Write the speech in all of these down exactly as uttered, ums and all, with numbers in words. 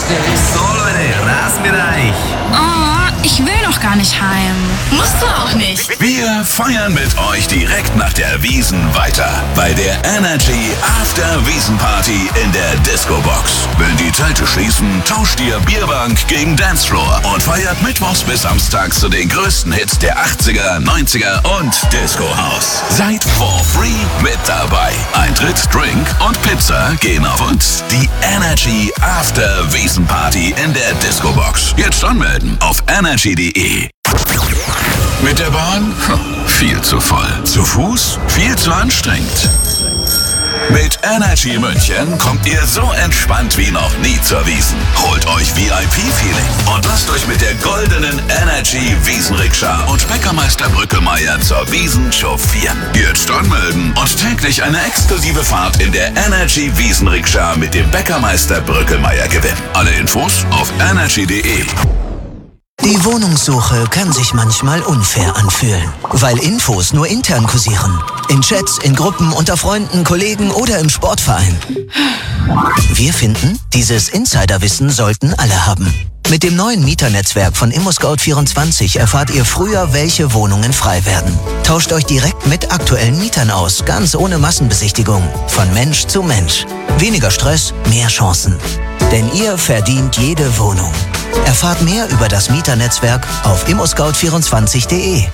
So Leute, Rasenbereich. Oh, ich will noch gar nicht heim. Musst du auch nicht. Wir feiern mit euch direkt nach der Wiesn weiter. Bei der Energy After Wiesn Party in der Disco-Box. Wenn die Zelte schließen, tauscht ihr Bierbank gegen Dancefloor und feiert mittwochs bis samstags zu den größten Hits der achtziger, neunziger und Disco House. Seid for free mit dabei. Eintritt, Drink und Pizza gehen auf uns. Die Energy After Wiesn Party in der Disco-Box. Jetzt anmelden auf energy punkt de. Mit der Bahn? Viel zu voll. Zu Fuß? Viel zu anstrengend. Mit Energy München kommt ihr so entspannt wie noch nie zur Wiesn. Holt euch V I P-Feeling und lasst euch mit der goldenen Energy Wiesn-Rikscha und Bäckermeister Brückelmeier zur Wiesn chauffieren. Jetzt anmelden und täglich eine exklusive Fahrt in der Energy Wiesn-Rikscha mit dem Bäckermeister Brückelmeier gewinnen. Alle Infos auf energy punkt de. Die Wohnungssuche kann sich manchmal unfair anfühlen, weil Infos nur intern kursieren. In Chats, in Gruppen, unter Freunden, Kollegen oder im Sportverein. Wir finden, dieses Insiderwissen sollten alle haben. Mit dem neuen Mieternetzwerk von ImmoScout vierundzwanzig erfahrt ihr früher, welche Wohnungen frei werden. Tauscht euch direkt mit aktuellen Mietern aus, ganz ohne Massenbesichtigung. Von Mensch zu Mensch. Weniger Stress, mehr Chancen. Denn ihr verdient jede Wohnung. Erfahrt mehr über das Mieternetzwerk auf immoscout vierundzwanzig punkt de.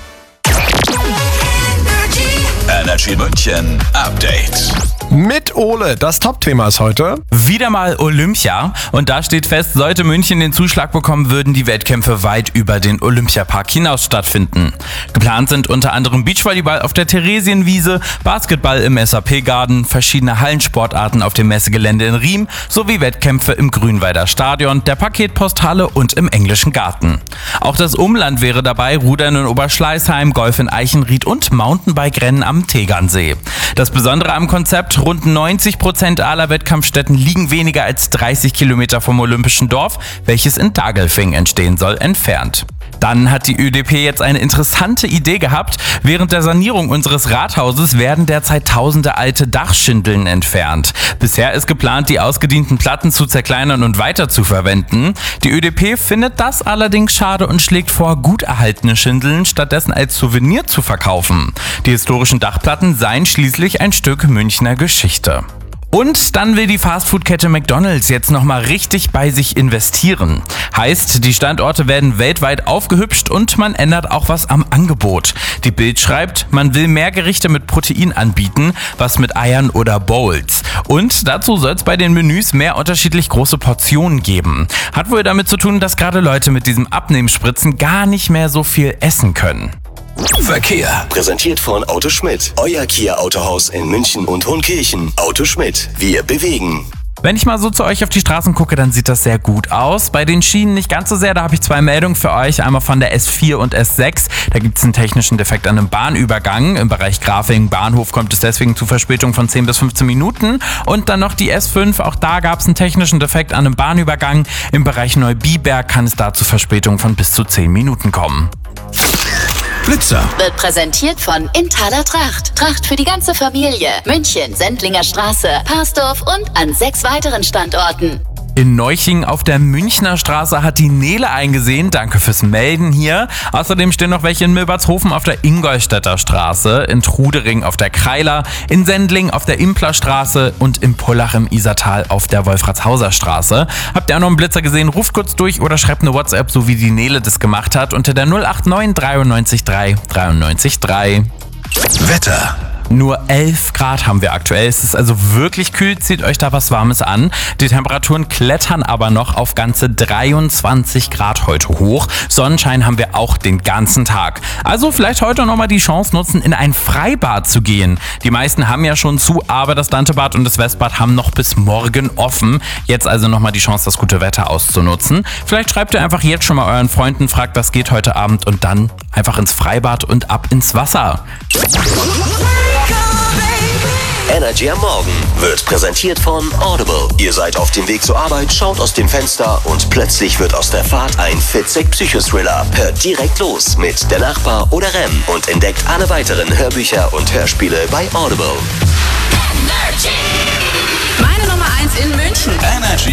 Energy München Update. Mit Ole, das Top-Thema ist heute wieder mal Olympia. Und da steht fest, sollte München den Zuschlag bekommen, würden die Wettkämpfe weit über den Olympiapark hinaus stattfinden. Geplant sind unter anderem Beachvolleyball auf der Theresienwiese, Basketball im S A P-Garten, verschiedene Hallensportarten auf dem Messegelände in Riem sowie Wettkämpfe im Grünwalder Stadion, der Paketposthalle und im Englischen Garten. Auch das Umland wäre dabei, Rudern in Oberschleißheim, Golf in Eichenried und Mountainbike-Rennen am Tegernsee. Das Besondere am Konzept: rund neunzig Prozent aller Wettkampfstätten liegen weniger als dreißig Kilometer vom Olympischen Dorf, welches in Dagelfing entstehen soll, entfernt. Dann hat die Ö D P jetzt eine interessante Idee gehabt. Während der Sanierung unseres Rathauses werden derzeit tausende alte Dachschindeln entfernt. Bisher ist geplant, die ausgedienten Platten zu zerkleinern und weiter zu verwenden. Die Ö D P findet das allerdings schade und schlägt vor, gut erhaltene Schindeln stattdessen als Souvenir zu verkaufen. Die historischen Dachplatten seien schließlich ein Stück Münchner Geschichte. Und dann will die Fastfood-Kette McDonald's jetzt nochmal richtig bei sich investieren. Heißt, die Standorte werden weltweit aufgehübscht und man ändert auch was am Angebot. Die Bild schreibt, man will mehr Gerichte mit Protein anbieten, was mit Eiern oder Bowls. Und dazu soll es bei den Menüs mehr unterschiedlich große Portionen geben. Hat wohl damit zu tun, dass gerade Leute mit diesem Abnehmspritzen gar nicht mehr so viel essen können. Verkehr. Präsentiert von Auto Schmidt. Euer Kia Autohaus in München und Hohenkirchen. Auto Schmidt. Wir bewegen. Wenn ich mal so zu euch auf die Straßen gucke, dann sieht das sehr gut aus. Bei den Schienen nicht ganz so sehr, da habe ich zwei Meldungen für euch. Einmal von der S vier und S sechs. Da gibt es einen technischen Defekt an einem Bahnübergang. Im Bereich Grafing, Bahnhof kommt es deswegen zu Verspätungen von zehn bis fünfzehn Minuten. Und dann noch die S fünf, auch da gab es einen technischen Defekt an einem Bahnübergang. Im Bereich Neubiberg kann es da zu Verspätungen von bis zu zehn Minuten kommen. Blitzer. Wird präsentiert von Inthaler Tracht. Tracht für die ganze Familie. München, Sendlinger Straße, Parsdorf und an sechs weiteren Standorten. In Neuching auf der Münchner Straße hat die Nele eingesehen. Danke fürs Melden hier. Außerdem stehen noch welche in Milbertshofen auf der Ingolstädter Straße, in Trudering auf der Kreiler, in Sendling auf der Implerstraße und im Pullach im Isartal auf der Wolfratshauser Straße. Habt ihr auch noch einen Blitzer gesehen? Ruft kurz durch oder schreibt eine WhatsApp, so wie die Nele das gemacht hat, unter der null acht neun dreiundneunzig drei dreiundneunzig drei. Wetter. Nur elf Grad haben wir aktuell. Es ist also wirklich kühl. Zieht euch da was Warmes an. Die Temperaturen klettern aber noch auf ganze dreiundzwanzig Grad heute hoch. Sonnenschein haben wir auch den ganzen Tag. Also vielleicht heute nochmal die Chance nutzen, in ein Freibad zu gehen. Die meisten haben ja schon zu, aber das Dantebad und das Westbad haben noch bis morgen offen. Jetzt also nochmal die Chance, das gute Wetter auszunutzen. Vielleicht schreibt ihr einfach jetzt schon mal euren Freunden, fragt, was geht heute Abend und dann einfach ins Freibad und ab ins Wasser. Energy am Morgen wird präsentiert von Audible. Ihr seid auf dem Weg zur Arbeit, schaut aus dem Fenster und plötzlich wird aus der Fahrt ein fitzig Psychothriller. Hört direkt los mit Der Nachbar oder Rem und entdeckt alle weiteren Hörbücher und Hörspiele bei Audible. Energy. Meine Nummer eins in München. Energy.